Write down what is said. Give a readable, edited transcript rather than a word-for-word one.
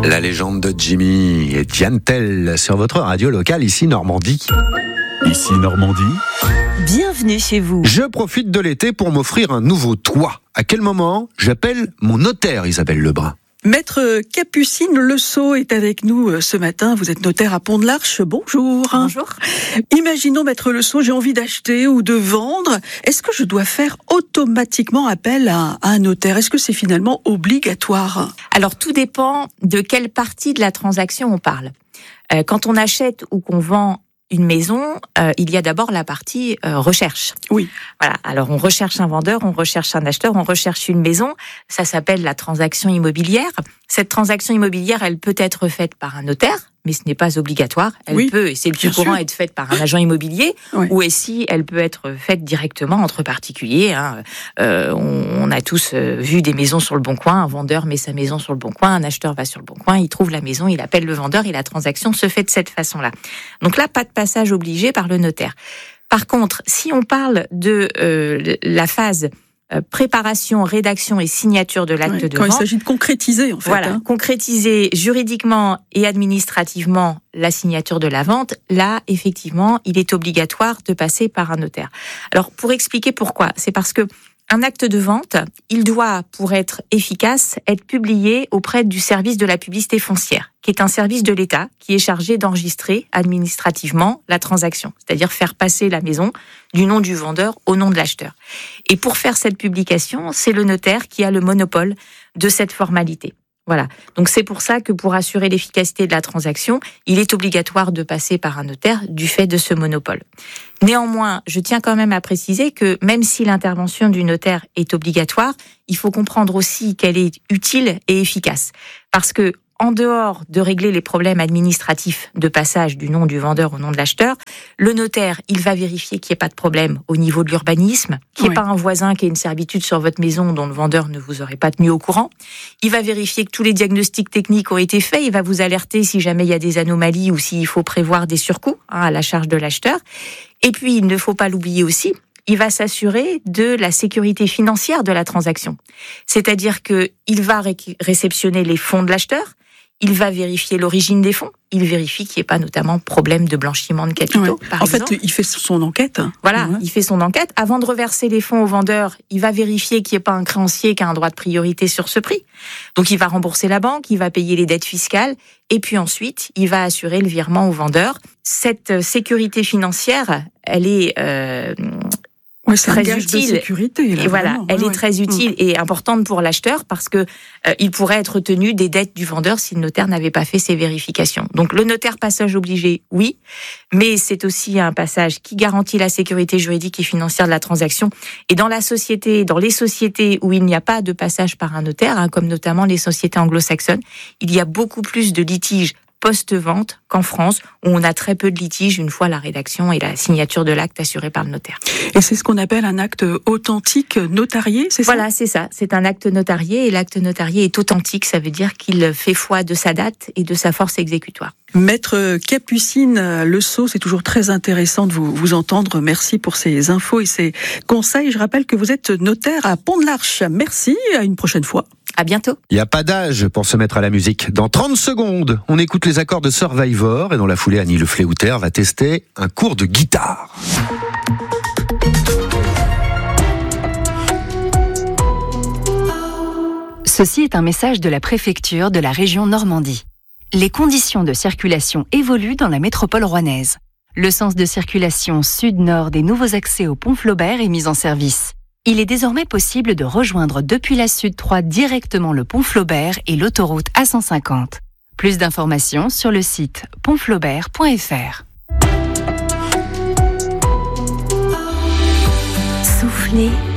La légende de Jimmy et Diane Tell sur votre radio locale, ici Normandie. Ici Normandie. Bienvenue chez vous. Je profite de l'été pour m'offrir un nouveau toit. À quel moment j'appelle mon notaire, Isabelle Lebrun? Maître Capucine Lesault est avec nous ce matin. Vous êtes notaire à Pont-de-l'Arche. Bonjour. Bonjour. Imaginons, Maître Lesault, j'ai envie d'acheter ou de vendre. Est-ce que je dois faire automatiquement appel à un notaire? Est-ce que c'est finalement obligatoire? Alors, tout dépend de quelle partie de la transaction on parle. Quand on achète ou qu'on vend une maison, il y a d'abord la partie recherche. Oui. Voilà. Alors, on recherche un vendeur, on recherche un acheteur, on recherche une maison. Ça s'appelle la transaction immobilière. Cette transaction immobilière, elle peut être faite par un notaire, mais ce n'est pas obligatoire. Elle peut, et c'est le plus courant, être faite par un agent immobilier, ou aussi elle peut être faite directement entre particuliers. On a tous vu des maisons sur le Bon Coin. Un vendeur met sa maison sur le Bon Coin, un acheteur va sur le Bon Coin, il trouve la maison, il appelle le vendeur et la transaction se fait de cette façon-là. Donc là, pas de passage obligé par le notaire. Par contre, si on parle de la phase préparation, rédaction et signature de l'acte de vente. Quand il s'agit de concrétiser, en fait. Voilà, concrétiser juridiquement et administrativement la signature de la vente, là, effectivement, il est obligatoire de passer par un notaire. Alors, pour expliquer pourquoi, c'est parce que un acte de vente, il doit, pour être efficace, être publié auprès du service de la publicité foncière, qui est un service de l'État qui est chargé d'enregistrer administrativement la transaction, c'est-à-dire faire passer la maison du nom du vendeur au nom de l'acheteur. Et pour faire cette publication, c'est le notaire qui a le monopole de cette formalité. Voilà. Donc c'est pour ça que pour assurer l'efficacité de la transaction, il est obligatoire de passer par un notaire du fait de ce monopole. Néanmoins, je tiens quand même à préciser que même si l'intervention du notaire est obligatoire, il faut comprendre aussi qu'elle est utile et efficace. Parce que en dehors de régler les problèmes administratifs de passage du nom du vendeur au nom de l'acheteur, le notaire, il va vérifier qu'il n'y ait pas de problème au niveau de l'urbanisme, qu'il n'y ait pas un voisin qui ait une servitude sur votre maison dont le vendeur ne vous aurait pas tenu au courant. Il va vérifier que tous les diagnostics techniques ont été faits. Il va vous alerter si jamais il y a des anomalies ou s'il faut prévoir des surcoûts à la charge de l'acheteur. Et puis, il ne faut pas l'oublier aussi, il va s'assurer de la sécurité financière de la transaction. C'est-à-dire qu'il va réceptionner les fonds de l'acheteur. Il va vérifier l'origine des fonds. Il vérifie qu'il n'y ait pas notamment problème de blanchiment de capitaux, par exemple. En fait, il fait son enquête. Voilà, il fait son enquête. Avant de reverser les fonds au vendeur, il va vérifier qu'il n'y ait pas un créancier qui a un droit de priorité sur ce prix. Donc, il va rembourser la banque, il va payer les dettes fiscales, et puis ensuite, il va assurer le virement au vendeur. Cette sécurité financière, elle est c'est très un gage utile. De sécurité. Et voilà, elle est très utile et importante pour l'acheteur parce que il pourrait être tenu des dettes du vendeur si le notaire n'avait pas fait ses vérifications. Donc le notaire, passage obligé, oui, mais c'est aussi un passage qui garantit la sécurité juridique et financière de la transaction. Et dans les sociétés où il n'y a pas de passage par un notaire, comme notamment les sociétés anglo-saxonnes, il y a beaucoup plus de litiges post-vente qu'en France, où on a très peu de litiges une fois la rédaction et la signature de l'acte assurée par le notaire. Et c'est ce qu'on appelle un acte authentique notarié, c'est ça? Voilà, c'est ça. C'est un acte notarié et l'acte notarié est authentique. Ça veut dire qu'il fait foi de sa date et de sa force exécutoire. Maître Capucine Lesault, c'est toujours très intéressant de vous entendre. Merci pour ces infos et ces conseils. Je rappelle que vous êtes notaire à Pont-de-l'Arche. Merci, à une prochaine fois. À bientôt. Il n'y a pas d'âge pour se mettre à la musique. Dans 30 secondes, on écoute les accords de Survivor et dans la foulée, Annie Le Fléoutère va tester un cours de guitare. Ceci est un message de la préfecture de la région Normandie. Les conditions de circulation évoluent dans la métropole rouennaise. Le sens de circulation sud-nord des nouveaux accès au pont Flaubert est mis en service. Il est désormais possible de rejoindre depuis la Sud 3 directement le pont Flaubert et l'autoroute A150. Plus d'informations sur le site pontflaubert.fr. Soufflez